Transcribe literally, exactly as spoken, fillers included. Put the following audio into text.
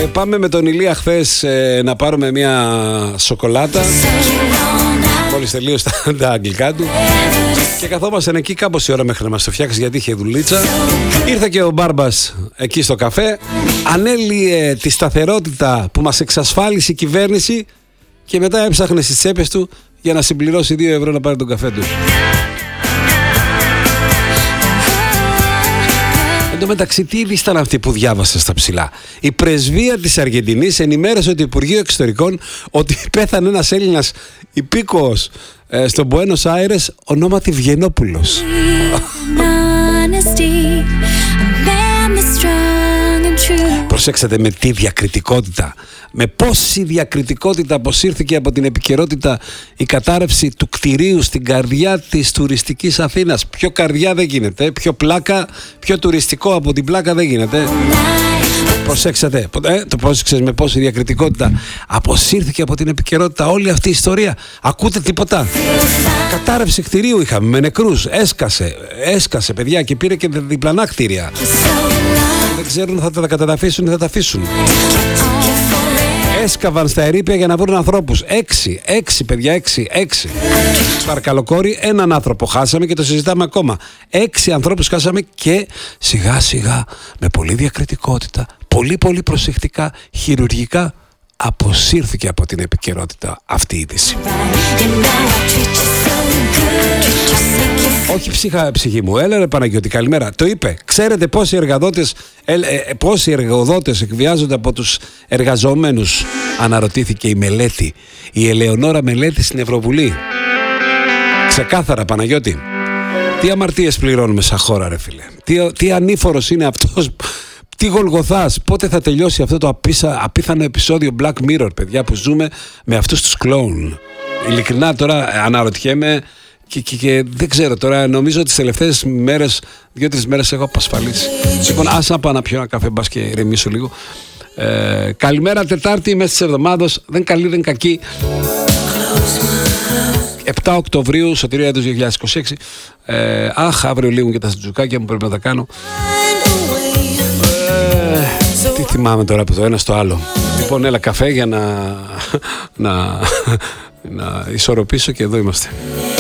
πάμε με τον Ηλία χθες ε, να πάρουμε μια σοκολάτα. Μόλις τελείωσε τα, τα αγγλικά του. Και καθόμασταν εκεί κάπως η ώρα μέχρι να μας το φτιάξει, γιατί είχε δουλίτσα. Ήρθε και ο Μπάρμπας εκεί στο καφέ. Ανέλυε τη σταθερότητα που μας εξασφάλισε η κυβέρνηση. Και μετά έψαχνε στις τσέπες του για να συμπληρώσει δύο ευρώ να πάρει τον καφέ του. Εν τω μεταξύ, τι είδη ήταν αυτή που διάβασε στα ψηλά? Η πρεσβεία της Αργεντινής ενημέρωσε το Υπουργείο Εξωτερικών ότι πέθανε ένας Έλληνας υπήκοος ε, στο Μπουένος Άιρες, ονόματι Βιενόπουλος. Προσέξτε με τι διακριτικότητα, με πόση διακριτικότητα αποσύρθηκε από την επικαιρότητα η κατάρρευση του κτηρίου στην καρδιά της τουριστικής Αθήνας. Πιο καρδιά δεν γίνεται, πιο πλάκα, πιο τουριστικό από την πλάκα δεν γίνεται. Προσέξτε, ε, το πρόσεξες με πόση διακριτικότητα αποσύρθηκε από την επικαιρότητα όλη αυτή η ιστορία? Ακούτε τίποτα? Κατάρρευση κτηρίου είχαμε με νεκρούς, έσκασε, έσκασε παιδιά και πήρε και διπλανά κτίρια. Δεν ξέρουν θα τα καταδαφίσουν ή θα τα αφήσουν. Έσκαβαν στα ερείπια για να βρουν ανθρώπους. Έξι, έξι παιδιά, έξι, έξι. Παρακαλώ κόρη, έναν άνθρωπο χάσαμε και το συζητάμε ακόμα. Έξι ανθρώπους χάσαμε και σιγά σιγά με πολύ διακριτικότητα, πολύ πολύ προσεκτικά, χειρουργικά αποσύρθηκε από την επικαιρότητα αυτή η είδηση. Όχι ψυχα, ψυχή μου, έλα ρε Παναγιώτη, καλημέρα. Το είπε. Ξέρετε πόσοι εργοδότες, ε, ε, πόσοι εργοδότες εκβιάζονται από τους εργαζόμενους? Αναρωτήθηκε η Μελέτη, η Ελεονόρα Μελέτη στην Ευρωβουλή. Ξεκάθαρα, Παναγιώτη. Τι αμαρτίες πληρώνουμε σαν χώρα, ρε φίλε? Τι, τι ανήφορος είναι αυτός? Τι Γολγοθάς? Πότε θα τελειώσει αυτό το απίσα, απίθανο επεισόδιο Black Mirror, παιδιά, που ζούμε με αυτούς τους κλόουν? Ειλικρινά τώρα αναρωτιέμαι. Και, και, και δεν ξέρω τώρα, νομίζω τις τελευταίες μέρες, δύο-τρεις μέρες έχω απασφαλίσει. Λοιπόν, άσε να πάω να πιω ένα καφέ, μπας και ηρεμήσω λίγο. Ε, καλημέρα Τετάρτη, μέσα της εβδομάδας, δεν καλή, δεν κακή. επτά Οκτωβρίου, Σωτηρία έτος δύο χιλιάδες είκοσι έξι. Ε, αχ, αύριο λίγουν και τα σιτζουκάκια μου, πρέπει να τα κάνω. Ε, τι θυμάμαι τώρα από το ένα στο άλλο. Λοιπόν, έλα καφέ για να, να, να ισορροπήσω και εδώ είμαστε.